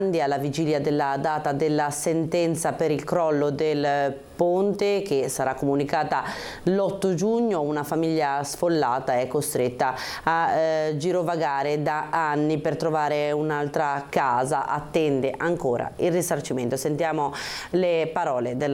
Alla vigilia della data della sentenza per il crollo del ponte che sarà comunicata l'8 giugno, una famiglia sfollata è costretta a girovagare da anni per trovare un'altra casa, attende ancora il risarcimento. Sentiamo le parole del